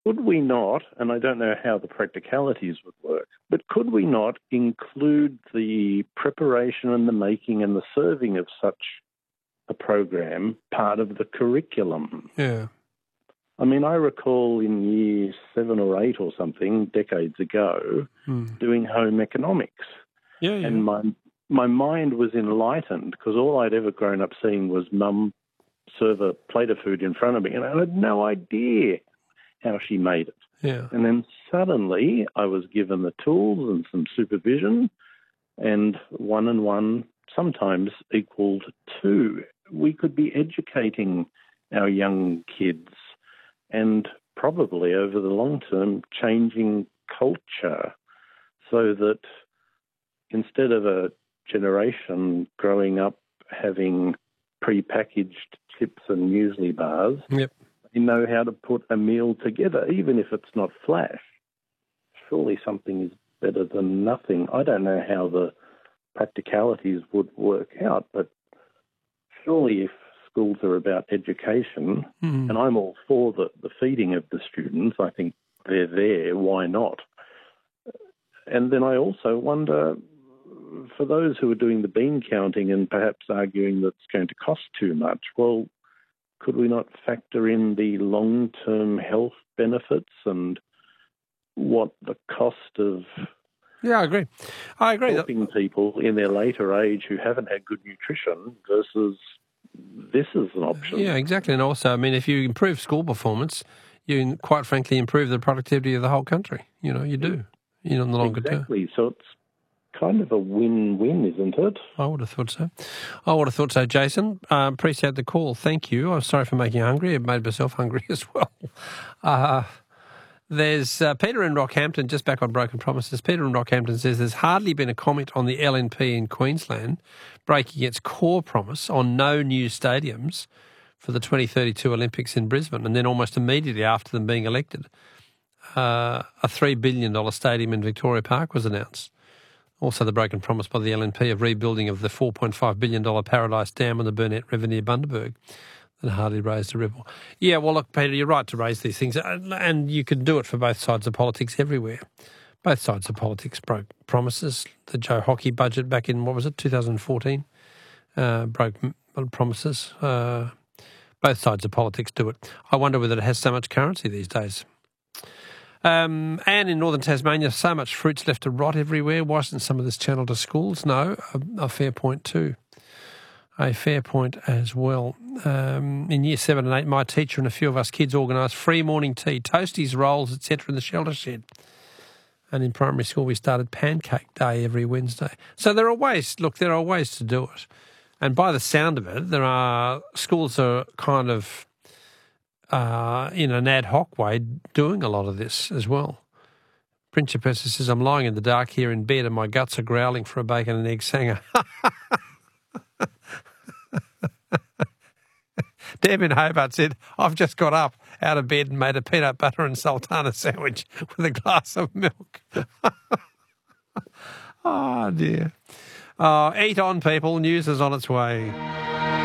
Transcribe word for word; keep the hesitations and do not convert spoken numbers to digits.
Could we not, and I don't know how the practicalities would work, but could we not include the preparation and the making and the serving of such a program part of the curriculum? Yeah. I mean, I recall in year seven or eight or something, decades ago, mm. doing home economics. Yeah, yeah. And my my mind was enlightened because all I'd ever grown up seeing was mum serve a plate of food in front of me, and I had no idea how she made it. Yeah. And then suddenly I was given the tools and some supervision, and one and one sometimes equaled two. We could be educating our young kids and probably over the long term changing culture so that instead of a generation growing up having pre-packaged chips and muesli bars, yep. they know how to put a meal together, even if it's not flash. Surely something is better than nothing. I don't know how the practicalities would work out, but surely if schools are about education, mm. and I'm all for the, the feeding of the students, I think they're there, why not? And then I also wonder, for those who are doing the bean counting and perhaps arguing that it's going to cost too much, well, could we not factor in the long-term health benefits and what the cost of yeah, I agree. I agree. helping people in their later age who haven't had good nutrition versus this is an option? Yeah, exactly. And also, I mean, if you improve school performance, you quite frankly improve the productivity of the whole country. You know, you do, you know, in the longer exactly. term. Exactly. So it's kind of a win-win, isn't it? I would have thought so. I would have thought so, Jason. Uh, appreciate the call. Thank you. I'm sorry for making you hungry. It made myself hungry as well. Uh, there's uh, Peter in Rockhampton, just back on Broken Promises. Peter in Rockhampton says there's hardly been a comment on the L N P in Queensland breaking its core promise on no new stadiums for the twenty thirty-two Olympics in Brisbane, and then almost immediately after them being elected, uh, a three billion dollars stadium in Victoria Park was announced. Also the broken promise by the L N P of rebuilding of the four point five billion dollars Paradise Dam on the Burnett River near Bundaberg that hardly raised a ripple. Yeah, well, look, Peter, you're right to raise these things, and you can do it for both sides of politics everywhere. Both sides of politics broke promises. The Joe Hockey budget back in, what was it, two thousand fourteen, uh, broke promises. Uh, both sides of politics do it. I wonder whether it has so much currency these days. Um, and in northern Tasmania, so much fruit's left to rot everywhere. Why isn't some of this channeled to schools? No, a, a fair point too. A fair point as well. Um, in year seven and eight, my teacher and a few of us kids organised free morning tea, toasties, rolls, et cetera in the shelter shed. And in primary school, we started pancake day every Wednesday. So there are ways, look, there are ways to do it. And by the sound of it, there are schools are kind of Uh, in an ad hoc way, doing a lot of this as well. Principessa says, I'm lying in the dark here in bed and my guts are growling for a bacon and egg sanger. Deb in Hobart said, I've just got up out of bed and made a peanut butter and sultana sandwich with a glass of milk. Oh, dear. Oh, eat on, people. News is on its way.